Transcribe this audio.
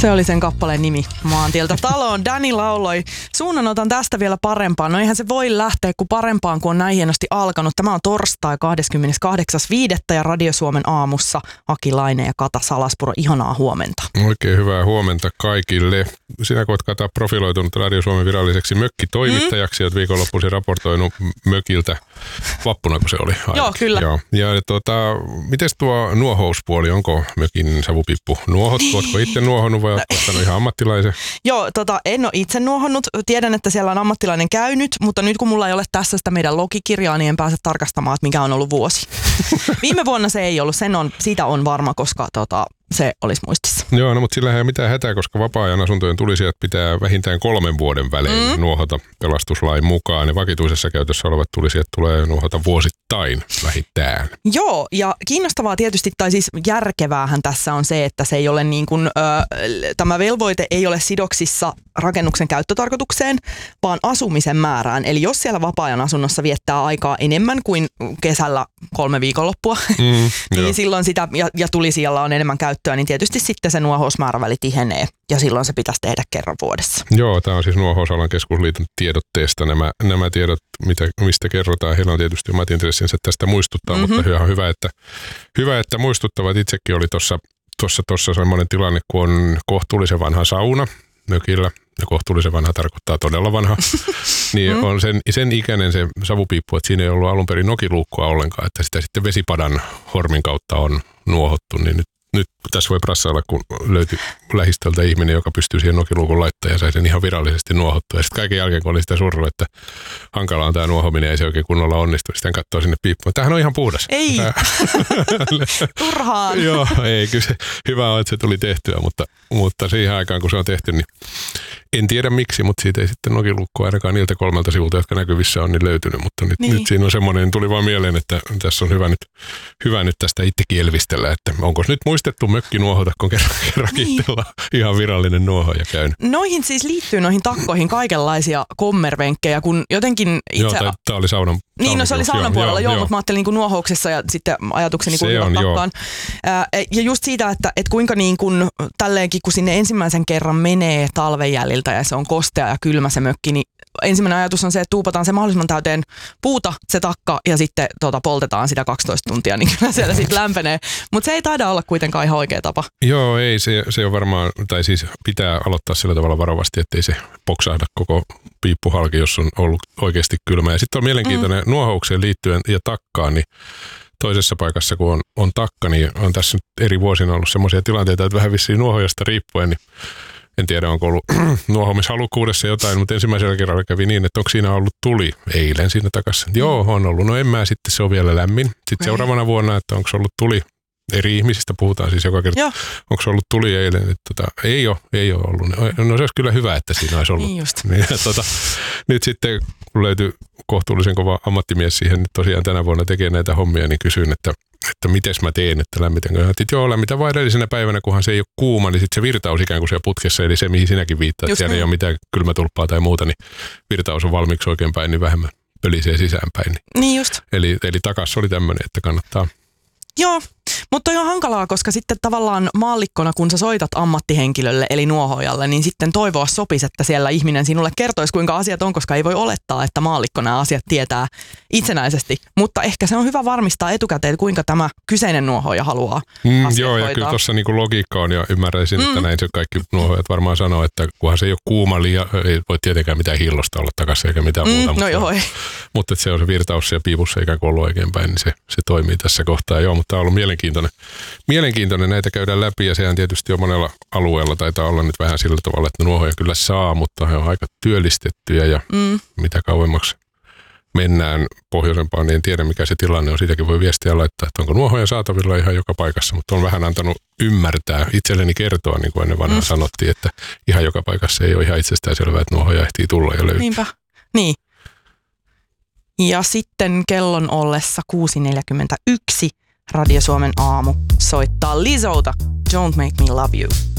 Se oli sen kappaleen nimi, Maantieltä taloon. Danny lauloi. Suunnanotan tästä vielä parempaan. No eihän se voi lähteä kuin parempaan, kun on näin hienosti alkanut. Tämä on torstai 28.5. ja Radio Suomen aamussa Aki Laine ja Kata Salaspuro. Ihanaa huomenta. Oikein hyvää huomenta kaikille. Sinä kun olet, Kata, profiloitunut Radio Suomen viralliseksi mökkitoimittajaksi, olet viikonloppuisin raportoinut mökiltä vappuna, kun se oli. Joo, kyllä. Joo. Ja mites tuo nuohouspuoli, onko mökin savupippu nuohottu? Oletko itse nuohonnut vai oletko ottanut ihan ammattilaisen? Joo, en ole itse nuohonnut. Tiedän, että siellä on ammattilainen käynyt, mutta nyt kun mulla ei ole tässä sitä meidän logikirjaa, niin en pääse tarkastamaan, että mikä on ollut vuosi. Viime vuonna se ei ollut, siitä on varma, koska se olisi muistissa. Joo, no mutta sillähän ei mitään hätää, koska vapaa-ajan asuntojen tulisijat pitää vähintään 3 vuoden välein nuohota pelastuslain mukaan. Ja vakituisessa käytössä olevat tulisijat tulee nuohota vuosittain vähintään. Joo, ja kiinnostavaa tietysti, tai siis järkeväähän tässä on se, että se ei ole niin kuin, tämä velvoite ei ole sidoksissa rakennuksen käyttötarkoitukseen, vaan asumisen määrään. Eli jos siellä vapaa-ajan asunnossa viettää aikaa enemmän kuin kesällä 3 viikonloppua, niin silloin sitä, ja tulisijalla on enemmän käyttöä, niin tietysti sitten se nuohousmääräväli tihenee, ja silloin se pitäisi tehdä kerran vuodessa. Joo, tämä on siis Nuohousalan keskusliiton tiedotteesta nämä tiedot, mistä kerrotaan. Heillä on tietysti omat intressinsä tästä muistuttaa, mutta hyvä, että muistuttavat. Itsekin oli tuossa semmoinen tilanne, kun on kohtuullisen vanha sauna mökillä, ja kohtuullisen vanha tarkoittaa todella vanha, niin on sen ikäinen se savupiippu, että siinä ei ollut alun perin nokiluukkua ollenkaan, että sitä sitten vesipadan hormin kautta on nuohottu, niin nyt tässä voi prassailla, kun löytyi lähistöltä ihminen, joka pystyy siihen nokiluukun laittamaan ja sai sen ihan virallisesti nuohottua. Ja sitten kaiken jälkeen, kun oli sitä surru, että hankala on tämä nuohominen, ei se oikein kunnolla onnistu. Sitten katsoo sinne piippuun. Tämähän on ihan puhdas. Ei, turhaan. Joo, ei, kyllä se hyvä on, että se tuli tehtyä, mutta siihen aikaan, kun se on tehty, niin en tiedä miksi, mutta siitä ei sitten nokiluukkua ainakaan niiltä 3 sivulta, jotka näkyvissä on, niin löytynyt. Mutta nyt siinä on semmoinen, tuli vaan mieleen, että tässä on hyvä nyt tästä itsekin elvistellä, että onko nyt muistettu mökki nuohota, kun kerrankin ihan virallinen nuohoja käynyt. Noihin siis liittyy noihin takkoihin kaikenlaisia kommervenkkejä, kun jotenkin itse... Joo, tämä oli saunan. Niin, no se oli saunan puolella, joo, mutta mä ajattelin niin kuin nuohouksessa ja sitten ajatukseni kuuluvat takkaan. Ja just siitä, että kuinka niin kuin tälleenkin, kun sinne ensimmäisen kerran menee talven jäljiltä ja se on kostea ja kylmä se mökki, niin ensimmäinen ajatus on se, että tuupataan se mahdollisimman täyteen puuta, se takka, ja sitten poltetaan sitä 12 tuntia, niin kyllä siellä sitten lämpenee. Mutta se ei taida olla kuitenkaan ihan oikea tapa. Joo, ei, se on varmaan, tai siis pitää aloittaa sillä tavalla varovasti, ettei se poksahda koko piippu halki, jos on ollut oikeasti kylmä. Ja sitten on mielenkiintoinen nuohoukseen liittyen ja takkaan, niin toisessa paikassa, kun on takka, niin on tässä nyt eri vuosina ollut semmoisia tilanteita, että vähän vissiin nuohojasta riippuen, niin en tiedä, onko ollut nuohomishalukkuudessa jotain, mutta ensimmäisellä kerralla kävi niin, että onko siinä ollut tuli eilen siinä takassa. Joo, on ollut. No en mä sitten, se on vielä lämmin. Sitten seuraavana vuonna, että onko ollut tuli, eri ihmisistä puhutaan siis joka kerta, onko ollut tuli eilen. Että ei ole ollut. No se olisi kyllä hyvä, että siinä olisi ollut. Niin just. Niin, nyt sitten, kun löytyi kohtuullisen kova ammattimies siihen, nyt tosiaan tänä vuonna tekee näitä hommia, niin kysyin, että mites mä teen, että lämmitänkö. Joo, lämmitä vaan edellisenä päivänä, kunhan se ei ole kuuma, niin sitten se virtaus ikään kuin siellä putkessa, eli se mihin sinäkin viittaat, että siellä ei ole mitään kylmätulppaa tai muuta, niin virtaus on valmiiksi oikeinpäin, niin vähemmän pölisee sisäänpäin. Niin just. Eli takassa oli tämmöinen, että kannattaa. Joo, mutta on hankalaa, koska sitten tavallaan maallikkona, kun sä soitat ammattihenkilölle eli nuohojalle, niin sitten toivoa sopisi, että siellä ihminen sinulle kertoisi, kuinka asiat on, koska ei voi olettaa, että maallikkona nämä asiat tietää itsenäisesti. Mutta ehkä se on hyvä varmistaa etukäteen, kuinka tämä kyseinen nuohoja haluaa asiat joo, ja hoitaa. kyllä tuossa niinku logiikka on, ja ymmärräisin, että näin se kaikki nuohojat varmaan sanoo, että kunhan se ei ole kuuma, ei voi tietenkään mitään hillosta olla takaisin eikä mitään muuta. Mutta se on se virtaus ja piipussa ikään kuin ollut oikeinpäin, niin se toimii tässä kohtaa. Joo, mutta tämä on ollut mielenkiintoinen näitä käydään läpi, ja sehän tietysti on monella alueella taitaa olla nyt vähän sillä tavalla, että nuohoja kyllä saa, mutta he on aika työllistettyjä, ja mitä kauemmaksi mennään pohjoisempaan, niin en tiedä mikä se tilanne on. Siitäkin voi viestiä laittaa, että onko nuohoja saatavilla ihan joka paikassa, mutta on vähän antanut ymmärtää, itselleni kertoa, niin kuin ennen vanhaa sanottiin, että ihan joka paikassa ei ole ihan itsestäänselvää, että nuohoja ehtii tulla ja löytyy. Niinpä, niin. Ja sitten kellon ollessa 6.41 Radio Suomen aamu soittaa Lizolta Don't Make Me Love You.